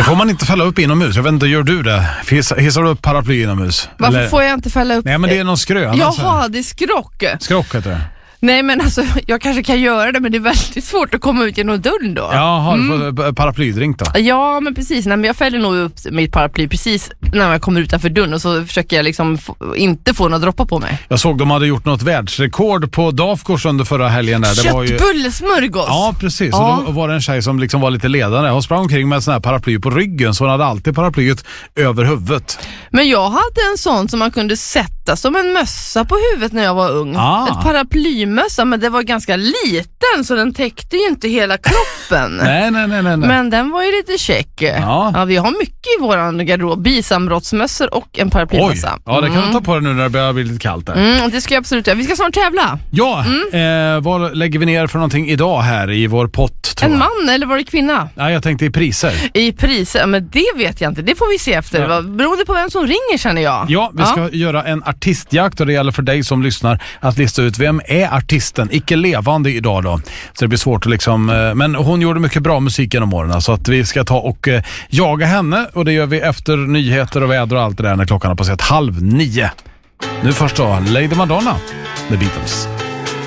får man inte fälla upp inomhus. Jag vet inte, gör du det? Hissar du upp paraply inomhus? Varför Eller? får jag inte fälla upp? Nej, men det är någon skrön. Jaha, det är skrock. Skrock heter det. Nej, men alltså, jag kanske kan göra det, men det är väldigt svårt att komma ut genom dörren då. Jaha, du får paraplydrink då. Ja, men precis. Nej, men jag fäller nog upp mitt paraply precis när jag kommer utanför dörren, och så försöker jag liksom inte få några droppar på mig. Jag såg de hade gjort något världsrekord på Dafgårds under förra helgen där. Det var ju... Köttbullesmörgås. Ja, precis. Ja. Och då var det en tjej som liksom var lite ledande. Hon sprang omkring med en sån här paraply på ryggen, så hon hade alltid paraplyet över huvudet. Men jag hade en sån som man kunde sätta som en mössa på huvudet när jag var ung. Ett paraplymössa, men det var ganska liten så den täckte ju inte hela kroppen. Nej. Men den var ju lite check. Ja, vi har mycket i våran garderob. Bisambrottsmössor och en paraplymössa. Oj, ja, det kan du ta på dig nu när det börjar bli lite kallt där. Det ska jag absolut göra. Vi ska snart tävla. Ja, vad lägger vi ner för någonting idag här i vår pott? En man eller var det kvinna? Nej, jag tänkte i priser. I priser? Men det vet jag inte. Det får vi se efter. Ja. Beroende på vem som ringer, känner jag. Ja, vi ska göra en artistjakt, och det gäller för dig som lyssnar att lista ut vem är artisten, icke levande idag då. Så det blir svårt att liksom, men hon gjorde mycket bra musik genom åren, så att vi ska ta och jaga henne, och det gör vi efter nyheter och väder och allt det där när klockan har passerat 8:30. Nu först då, Lady Madonna, The Beatles.